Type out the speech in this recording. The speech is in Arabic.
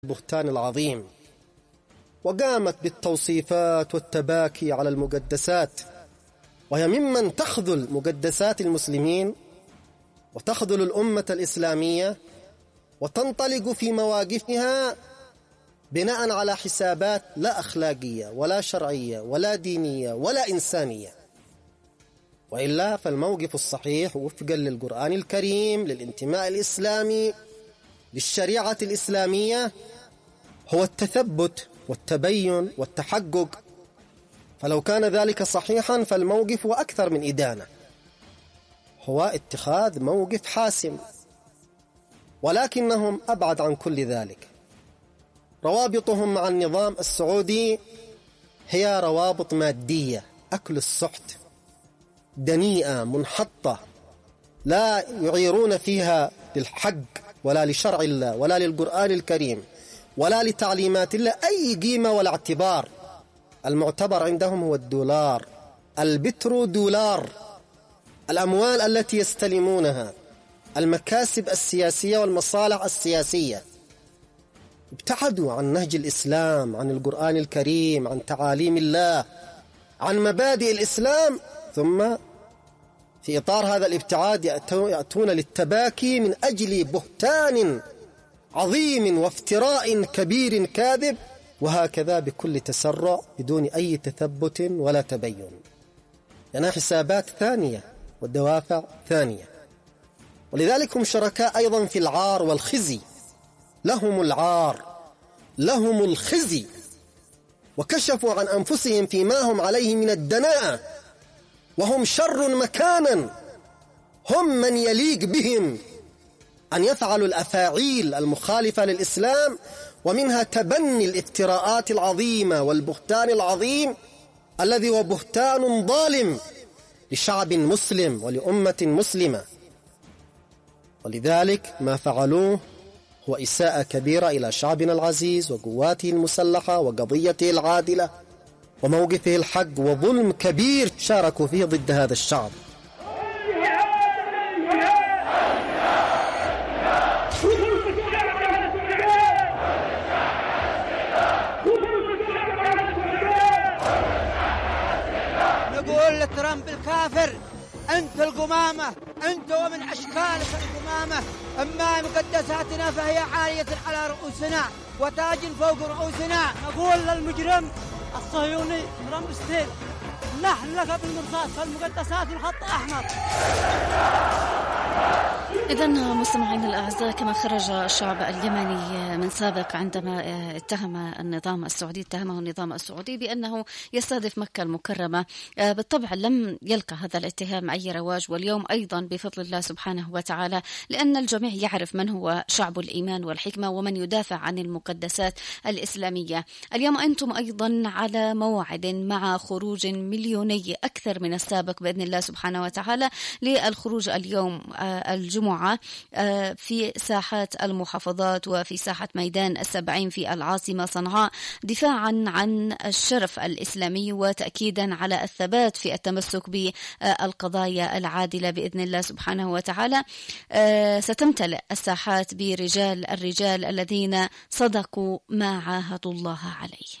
البهتان العظيم، وقامت بالتوصيفات والتباكي على المقدسات، وهي ممن تخذل مقدسات المسلمين وتخذل الأمة الإسلامية وتنطلق في مواقفها بناء على حسابات لا أخلاقية ولا شرعية ولا دينية ولا إنسانية. وإلا فالموقف الصحيح وفقا للقرآن الكريم للانتماء الإسلامي للشريعة الإسلامية هو التثبت والتبين والتحقق. فلو كان ذلك صحيحا فالموقف هو أكثر من إدانة، هو اتخاذ موقف حاسم، ولكنهم أبعد عن كل ذلك. روابطهم مع النظام السعودي هي روابط مادية، أكل السحت، دنيئة منحطة، لا يعيرون فيها للحق ولا لشرع الله ولا للقرآن الكريم ولا لتعليمات الله أي قيمة ولا اعتبار. المعتبر عندهم هو الدولار، البترو دولار، الأموال التي يستلمونها، المكاسب السياسية والمصالح السياسية. ابتعدوا عن نهج الإسلام، عن القرآن الكريم، عن تعاليم الله، عن مبادئ الإسلام، ثم في إطار هذا الابتعاد يأتون للتباكي من أجل بهتان عظيم وافتراء كبير كاذب، وهكذا بكل تسرع بدون أي تثبت ولا تبين. لأنها حسابات ثانية والدوافع ثانية، ولذلك هم شركاء أيضا في العار والخزي. لهم العار، لهم الخزي، وكشفوا عن أنفسهم فيما هم عليه من الدناءة، وهم شر مكانا. هم من يليق بهم أن يفعلوا الأفاعيل المخالفة للإسلام، ومنها تبني الافتراءات العظيمة والبهتان العظيم الذي هو بهتان ظالم لشعب مسلم ولأمة مسلمة. ولذلك ما فعلوه هو إساءة كبيرة إلى شعبنا العزيز وقواته المسلحة وقضيته العادلة وموقفه الحق، وظلم كبير شاركوا فيه ضد هذا الشعب. نقول لترامب الكافر: أنت القمامة، أنت ومن أشكالك القمامة، أما مقدساتنا فهي عالية على رؤوسنا وتاج فوق رؤوسنا. نقول للمجرم الصهيوني ترامب ستيل: نحن لك بالمرصاد، فالمقدسات الخط أحمر. إذن مستمعين الأعزاء، كما خرج الشعب اليمني من سابق عندما اتهمه النظام السعودي بأنه يستهدف مكة المكرمة، بالطبع لم يلقى هذا الاتهام أي رواج، واليوم أيضا بفضل الله سبحانه وتعالى، لأن الجميع يعرف من هو شعب الإيمان والحكمة ومن يدافع عن المقدسات الإسلامية. اليوم أنتم أيضا على موعد مع خروج مليوني أكثر من السابق بإذن الله سبحانه وتعالى للخروج اليوم الجمعة في ساحات المحافظات وفي ساحة ميدان السبعين في العاصمة صنعاء، دفاعا عن الشرف الإسلامي وتأكيدا على الثبات في التمسك بالقضايا العادلة بإذن الله سبحانه وتعالى. ستمتلئ الساحات برجال الذين صدقوا ما عاهدوا الله عليه.